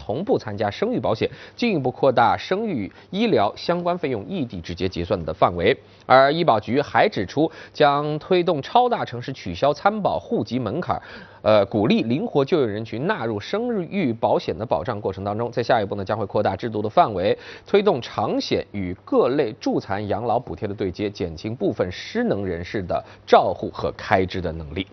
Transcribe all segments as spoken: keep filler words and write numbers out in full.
同步参加生育保险，进一步扩大生育医疗相关费用异地直接结算的范围。而医保局还指出，将推动超大城市取消参保户籍门槛，呃，鼓励灵活就业人群纳入生育保险的保障过程当中。在下一步呢，将会扩大制度的范围，推动长险与各类助残养老补贴的对接，减轻部分失能人士的照护和开支的能力。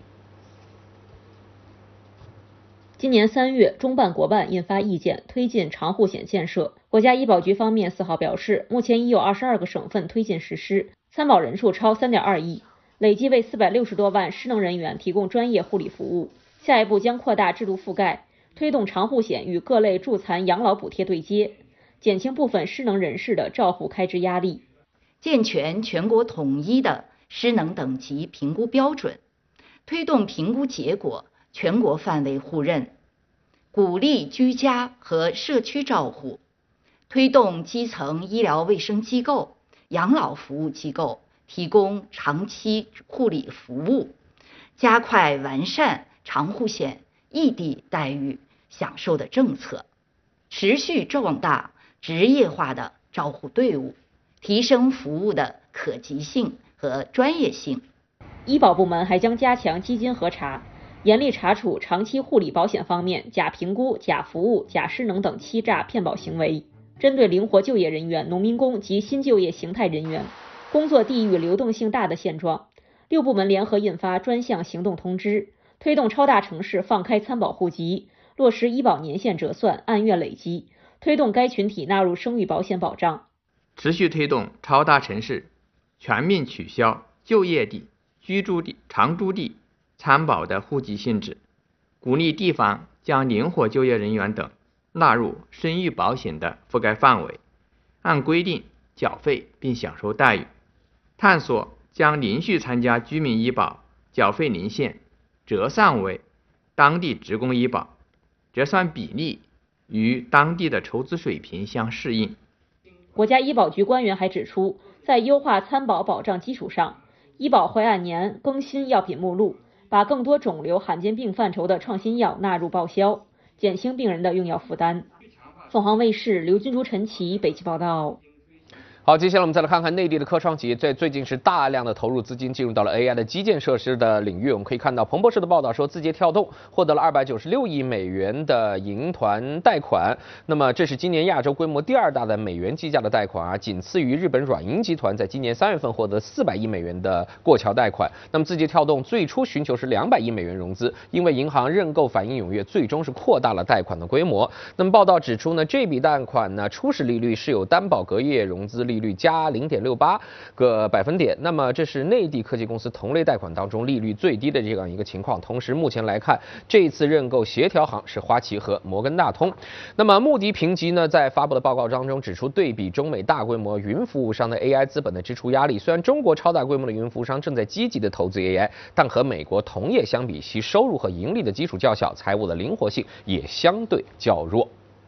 今年三月，中办国办印发意见，推进长护险建设。国家医保局方面四号表示，目前已有二十二个省份推进实施，参保人数超 三点二亿，累计为四百六十多万失能人员提供专业护理服务。下一步将扩大制度覆盖，推动长护险与各类助残养老补贴对接，减轻部分失能人士的照护开支压力。 健全全国统一的失能等级评估标准，推动评估结果全国范围互认，鼓励居家和社区照护，推动基层医疗卫生机构、养老服务机构提供长期护理服务，加快完善长护险异地待遇享受的政策，持续壮大职业化的照护队伍，提升服务的可及性和专业性。 医保部门还将加强基金核查，严厉查处长期护理保险方面假评估、假服务、假失能等欺诈骗保行为。针对灵活就业人员、农民工及新就业形态人员工作地域流动性大的现状，六部门联合印发专项行动通知，推动超大城市放开参保户籍，落实医保年限折算、按月累积，推动该群体纳入生育保险保障。 持续推动超大城市全面取消就业地、居住地、常住地参保的户籍性质，鼓励地方将灵活就业人员等纳入生育保险的覆盖范围，按规定缴费并享受待遇。探索将连续参加居民医保缴费年限折算为当地职工医保，折算比例与当地的筹资水平相适应。 国家医保局官员还指出，在优化参保保障基础上，医保会按年更新药品目录，把更多肿瘤罕见病范畴的创新药纳入报销，减轻病人的用药负担。凤凰卫视刘君竹、陈琦北京报道。 好，接下来我们再来看看内地的科创企业在最近是大量的投入资金进入到了 A I 的基建设施的领域。我们可以看到彭博社的报道说，字节跳动获得了二百九十六亿美元的银团贷款，那么这是今年亚洲规模第二大的美元计价的贷款啊，仅次于日本软银集团在今年三月份获得四百亿美元的过桥贷款。那么字节跳动最初寻求是两百亿美元融资，因为银行认购反应踊跃，最终是扩大了贷款的规模。那么报道指出呢，这笔贷款呢初始利率是有担保隔夜融资利率加 零点六八 个百分点，那么这是内地科技公司同类贷款当中利率最低的这样一个情况。同时目前来看，这一次认购协调行是花旗和摩根大通。那么穆迪评级呢在发布的报告当中指出，对比中美大规模云服务商的 A I 资本的支出压力，虽然中国超大规模的云服务商正在积极的投资 A I， 但和美国同业相比，其收入和盈利的基础较小，财务的灵活性也相对较弱。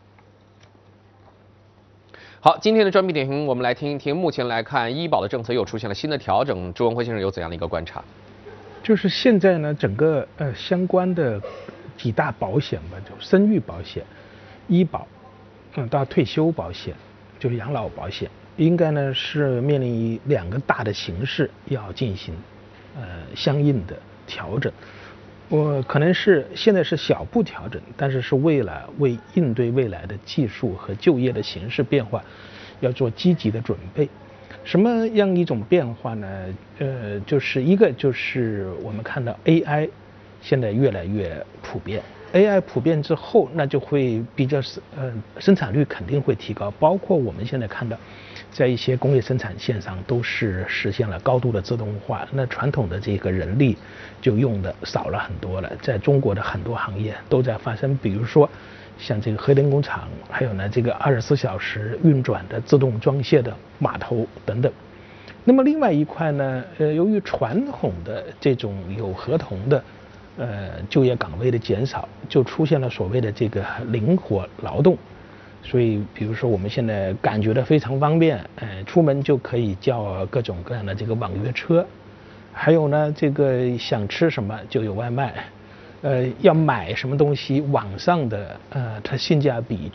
好，今天的专题点评，我们来听一听。目前来看，医保的政策又出现了新的调整，朱文辉先生有怎样的一个观察？ 就是现在呢，整个呃相关的几大保险吧，就生育保险、医保，嗯，到退休保险，就是养老保险，应该呢是面临于两个大的形势要进行呃相应的调整。我可能是现在是小步调整，但是是为了为应对未来的技术和就业的形势变化，要做积极的准备。什么样一种变化呢？呃，就是一个就是我们看到 A I 现在越来越普遍 ，A I 普遍之后，那就会比较呃生产率肯定会提高，包括我们现在看到。在一些工业生产线上都是实现了高度的自动化，那传统的这个人力就用的少了很多了。在中国的很多行业都在发生，比如说像这个核电工厂，还有呢这个二十四小时运转的自动装卸的码头等等。那么另外一块呢，呃，由于传统的这种有合同的呃就业岗位的减少，就出现了所谓的这个灵活劳动。所以，比如说我们现在感觉到非常方便，呃，出门就可以叫各种各样的这个网约车，还有呢，这个想吃什么就有外卖，呃，要买什么东西，网上的呃，它性价比